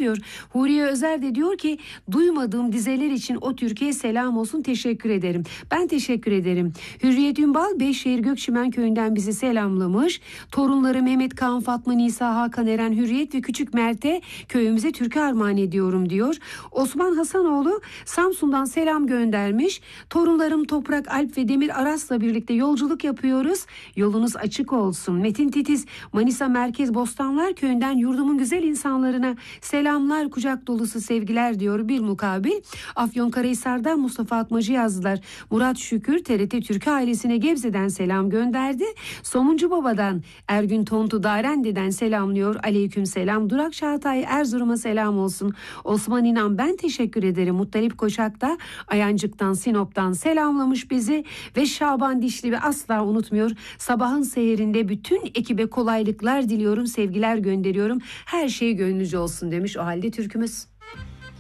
diyor. Huriye Özer de diyor ki duymadığım dizeler için o Türkiye selam olsun, teşekkür ederim. Ben teşekkür ederim. Hürriyet Ünbal Beyşehir Gökçümen köyünden bizi selamlamış. Torunları Mehmet, Kaan, Fatma, Nisa, Hakan, Eren, Hürriyet ve küçük Mert'e köyümüze türkü armağan ediyorum diyor. Osman Hasanoğlu Samsun'dan selam göndermiş. Torunlarım Toprak, Alp ve Demir Aras'la birlikte yolculuk yapıyoruz. Yolunuz açık olsun. Metin Titiz Manisa Merkez Bostanlar köyünden yurdumun güzel insanlarına selamlar, kucak dolusu sevgiler diyor. Bir mukabil Afyonkarahisar'dan Mustafa Atmacı yazdılar. Murat Şükür TRT Türkü ailesine Gebze'den selam gönderdi. Somuncu Baba'dan Ergün Tontu Darende'den selamlıyor. Aleyküm selam. Durak Çağatay Erzurum'a selam olsun. Osman İnan ben teşekkür ederim. Muttalip Koşak da Ayancık'tan Sinop'tan selamlamış bizi ve Şaban Dişli ve asla unutmuyor. Sabahın seherinde bütün ekibe kolaylıklar diliyorum, sevgiler gönderiyorum. Her şey gönlünüzce olsun demiş. O halde türkümüz.